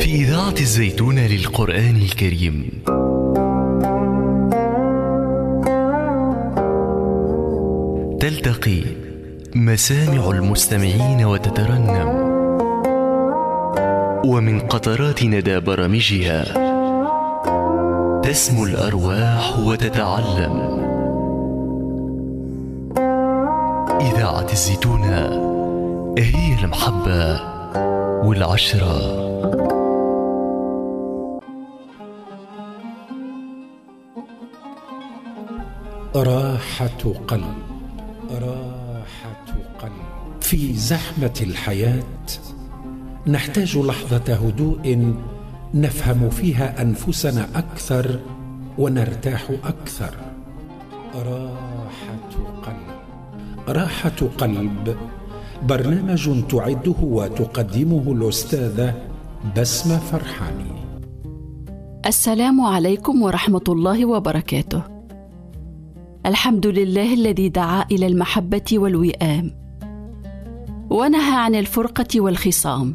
في إذاعة الزيتون للقرآن الكريم. تلتقي مسامع المستمعين وتترنم، ومن قطرات ندى برامجها تسمو الأرواح وتتعلم. إذاعة الزيتون هي المحبة والعشرة. راحة قلب، راحة قلب. في زحمة الحياة نحتاج لحظة هدوء نفهم فيها أنفسنا أكثر ونرتاح أكثر. راحة قلب. راحة قلب برنامج تعده وتقدمه الأستاذة بسمة فرحاني. السلام عليكم ورحمة الله وبركاته. الحمد لله الذي دعا إلى المحبة والوئام، ونهى عن الفرقة والخصام،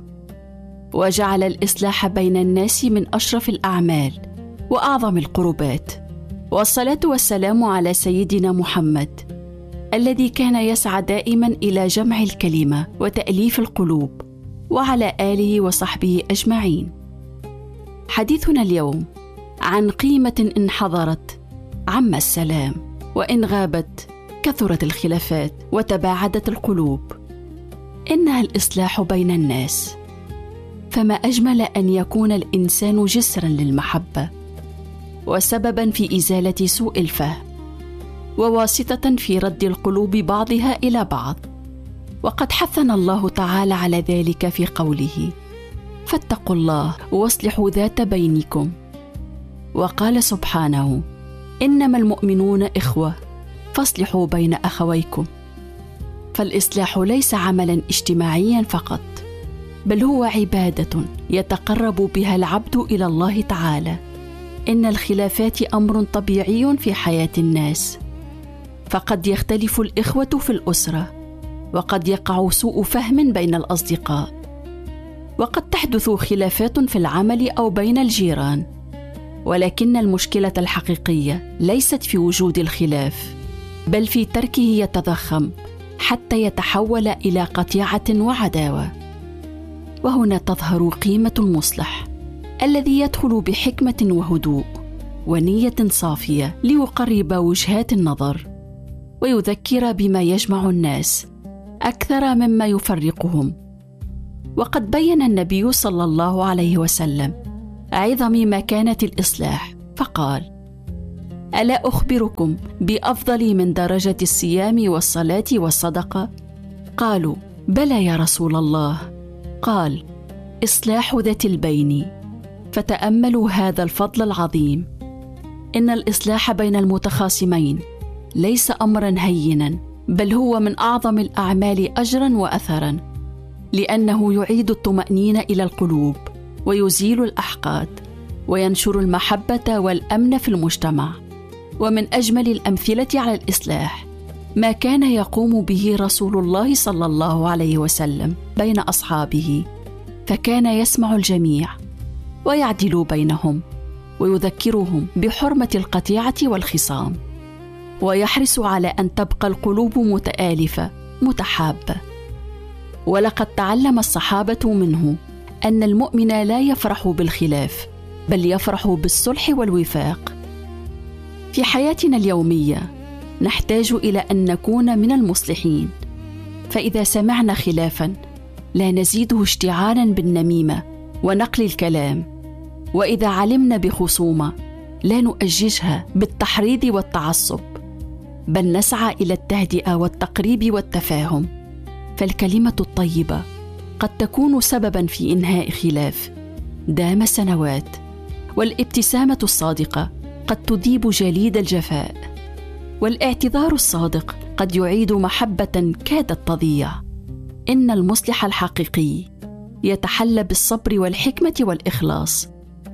وجعل الإصلاح بين الناس من أشرف الأعمال وأعظم القربات. والصلاة والسلام على سيدنا محمد الذي كان يسعى دائما إلى جمع الكلمة وتأليف القلوب، وعلى آله وصحبه أجمعين. حديثنا اليوم عن قيمة إن حضرت عم السلام، وإن غابت كثرت الخلافات وتباعدت القلوب. إنها الإصلاح بين الناس، فما أجمل أن يكون الإنسان جسرا للمحبة، وسببا في إزالة سوء الفهم، وواسطة في رد القلوب بعضها إلى بعض. وقد حثنا الله تعالى على ذلك في قوله: فاتقوا الله واصلحوا ذات بينكم. وقال سبحانه: إنما المؤمنون إخوة فاصلحوا بين أخويكم. فالإصلاح ليس عملا اجتماعيا فقط، بل هو عبادة يتقرب بها العبد إلى الله تعالى. إن الخلافات أمر طبيعي في حياة الناس، فقد يختلف الإخوة في الأسرة، وقد يقع سوء فهم بين الأصدقاء، وقد تحدث خلافات في العمل أو بين الجيران. ولكن المشكلة الحقيقية ليست في وجود الخلاف، بل في تركه يتضخم حتى يتحول إلى قطيعة وعداوة. وهنا تظهر قيمة المصلح الذي يدخل بحكمة وهدوء ونية صافية ليقرب وجهات النظر، ويذكر بما يجمع الناس أكثر مما يفرقهم. وقد بين النبي صلى الله عليه وسلم عظم مكانة الإصلاح، فقال: ألا أخبركم بأفضل من درجة الصيام والصلاة والصدقة؟ قالوا: بلى يا رسول الله. قال: إصلاح ذات البين. فتأملوا هذا الفضل العظيم. إن الإصلاح بين المتخاصمين ليس أمرا هينا، بل هو من أعظم الأعمال أجرا وأثرا، لأنه يعيد الطمأنينة إلى القلوب، ويزيل الأحقاد، وينشر المحبة والأمن في المجتمع. ومن أجمل الأمثلة على الإصلاح ما كان يقوم به رسول الله صلى الله عليه وسلم بين أصحابه، فكان يسمع الجميع ويعدل بينهم، ويذكرهم بحرمة القطيعة والخصام، ويحرص على أن تبقى القلوب متآلفة متحابة. ولقد تعلم الصحابة منه أن المؤمن لا يفرح بالخلاف، بل يفرح بالصلح والوفاق. في حياتنا اليومية نحتاج إلى أن نكون من المصلحين، فإذا سمعنا خلافا لا نزيده اشتعالا بالنميمة ونقل الكلام، وإذا علمنا بخصومة لا نؤججها بالتحريض والتعصب، بل نسعى إلى التهدئة والتقريب والتفاهم. فالكلمة الطيبة قد تكون سببا في إنهاء خلاف دام سنوات، والابتسامة الصادقة قد تذيب جليد الجفاء، والاعتذار الصادق قد يعيد محبة كادت تضيع. إن المصلح الحقيقي يتحلى بالصبر والحكمة والإخلاص،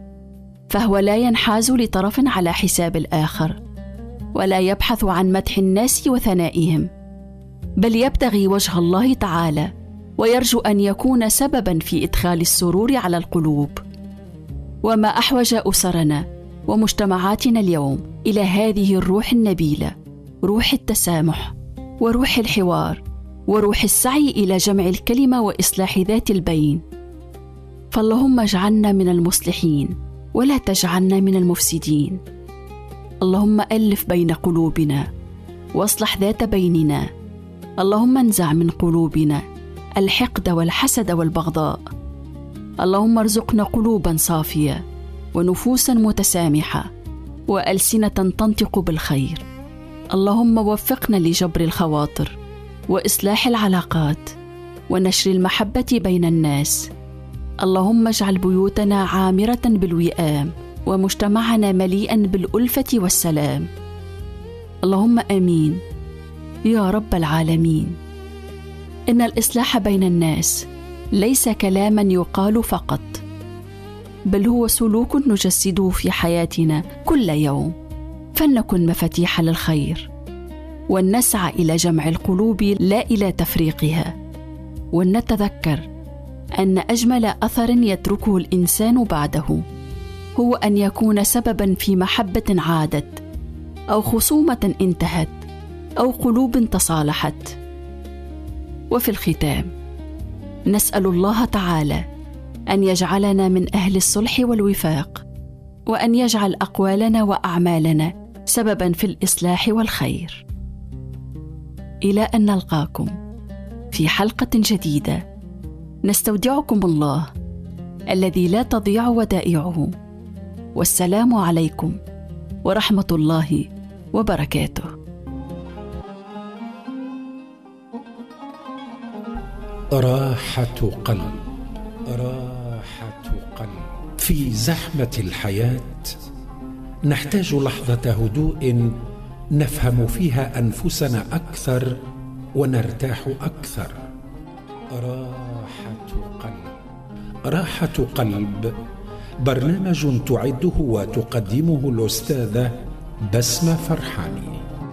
فهو لا ينحاز لطرف على حساب الآخر، ولا يبحث عن مدح الناس وثنائهم، بل يبتغي وجه الله تعالى، ويرجو أن يكون سببا في إدخال السرور على القلوب وما أحوج أسرنا ومجتمعاتنا اليوم إلى هذه الروح النبيلة، روح التسامح وروح الحوار وروح السعي إلى جمع الكلمة وإصلاح ذات البين. فاللهم اجعلنا من المصلحين ولا تجعلنا من المفسدين. اللهم ألف بين قلوبنا واصلح ذات بيننا. اللهم انزع من قلوبنا الحقد والحسد والبغضاء. اللهم ارزقنا قلوبا صافية ونفوسا متسامحة وألسنة تنطق بالخير. اللهم وفقنا لجبر الخواطر وإصلاح العلاقات ونشر المحبة بين الناس. اللهم اجعل بيوتنا عامرة بالوئام ومجتمعنا مليئا بالألفة والسلام. اللهم آمين يا رب العالمين. إن الإصلاح بين الناس ليس كلاما يقال فقط، بل هو سلوك نجسده في حياتنا كل يوم. فلنكن مفاتيح للخير، ولنسعى إلى جمع القلوب لا إلى تفريقها، ولنتذكر أن أجمل أثر يتركه الإنسان بعده هو أن يكون سببا في محبة عادت، أو خصومة انتهت، أو قلوب تصالحت. وفي الختام نسأل الله تعالى أن يجعلنا من أهل الصلح والوفاق، وأن يجعل أقوالنا وأعمالنا سببا في الإصلاح والخير. إلى أن نلقاكم في حلقة جديدة، نستودعكم الله الذي لا تضيع ودائعه. والسلام عليكم ورحمة الله وبركاته. راحة قلب، راحة قلب. في زحمة الحياة نحتاج لحظة هدوء نفهم فيها أنفسنا أكثر ونرتاح أكثر. راحة قلب. راحة قلب برنامج تعده وتقدمه الأستاذة بسمة فرحاني.